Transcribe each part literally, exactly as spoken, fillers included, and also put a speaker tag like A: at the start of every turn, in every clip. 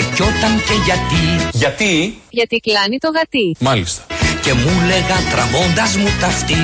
A: κι όταν και γιατί.
B: Γιατί?
C: Γιατί κλάνει το γατί.
B: Μάλιστα.
A: Και μου λέγα τραβώντας μου τα αυτή.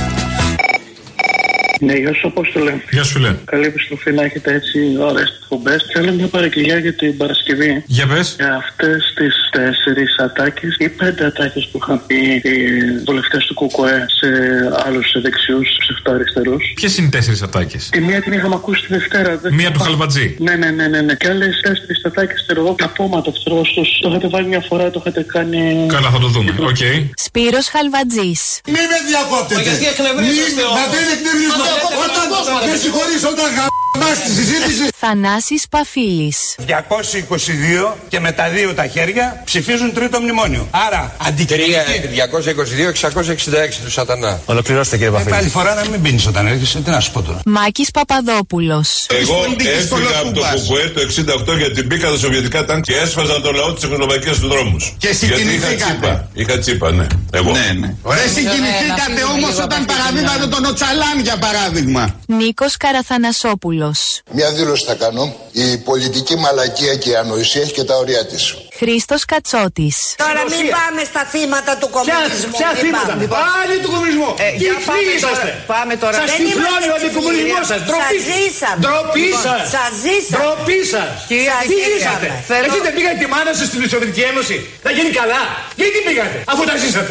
D: Ναι, γεια σου Απόστολε.
B: Γεια σου Λέ.
D: Καλή επιστροφή να έχετε έτσι ωραίες εκπομπές. Θέλω μια παραγγελιά για την Παρασκευή.
B: Για πες.
D: Για αυτές τις τέσσερις ατάκες ή πέντε ατάκες που είχαν πει οι βουλευτές του ΚΚΕ σε άλλους δεξιούς ψευτοαριστερούς.
B: Ποιες είναι οι τέσσερις ατάκες?
D: Τη μία την είχαμε ακούσει τη Δευτέρα.
B: Μία του Χαλβατζή.
D: Ναι, ναι, ναι, ναι, ναι. Και άλλες τέσσερις ατάκες, ξέρω εγώ, καπώματα, ξέρω εγώ, στους. Το είχατε βάλει μια φορά, το είχατε κάνει.
B: Καλά, θα το δούμε. Οκ. Okay.
C: Σπύρος Χαλβατζής.
E: Μη με διακόπτετε. Γιατί εκνευρίζεστε όμως. Μα δεν εκνευρίζομαι. Όταν δεν συγχωρείς, όταν γαμπάς τη συζήτηση.
C: Θανάσης Παφίλης.
E: διακόσια είκοσι δύο και με τα δύο τα χέρια ψηφίζουν τρίτο μνημόνιο. Άρα αντικειμενική.
F: διακόσια είκοσι δύο εξακόσια εξήντα έξι του Σατανά.
E: Ολοκληρώστε κύριε Παφίλη. Άλλη φορά να μην πίνεις όταν έρχεσαι. Τι να σου πω τώρα.
C: Μάκης Παπαδόπουλος.
G: Εγώ έφυγα από το ΚΚΕ το εξήντα οκτώ γιατί μπήκα τα σοβιετικά τάγκ και έσφαζαν το λαό της Τσεχοσλοβακίας στους δρόμους.
E: Και συγκινηθήκατε.
G: Είχα τσίπα. Είχα τσίπα, ναι. Εγώ.
E: Ναι, ναι. Δεν συγκινηθήκατε όμως όταν παραδείγματο τον Οτσαλάν για παράδειγμα.
C: Νίκος Καραθανασόπουλος.
H: Μια δήλωση θα κάνω. Η πολιτική μαλακία και η ανοησία έχει και τα ωριά της.
C: Χρήστος Κατσότης.
I: Τώρα μην πάμε στα θύματα του κομμουνισμού.
E: Ποια θύματα? Πάλι του κομμουνισμού. Τι φίλοι είσαστε?
I: Πάμε τώρα.
E: Σας τυφλώνει ο αντικομμουνισμός σας. Ντροπή σας.
I: Σας ζήσαμε.
E: Ντροπή σας. Τι ζήσατε? Έχετε πήγατε τη μάνα σας στην Σοβιετική Ένωση να γίνει καλά? Γιατί πήγατε αφού τα ζήσατε?